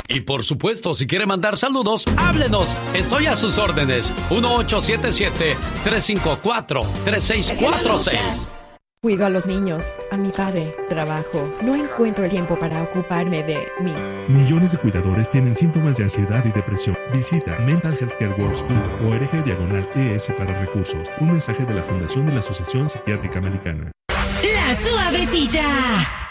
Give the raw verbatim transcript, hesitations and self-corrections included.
Y por supuesto, si quiere mandar saludos, háblenos. Estoy a sus órdenes. uno ocho siete siete, tres cinco cuatro, tres seis cuatro seis. Cuido a los niños, a mi padre, trabajo. No encuentro el tiempo para ocuparme de mí. Millones de cuidadores tienen síntomas de ansiedad y depresión. Visita mental health care works punto org diagonal E S para recursos. Un mensaje de la Fundación de la Asociación Psiquiátrica Americana. La Suavecita.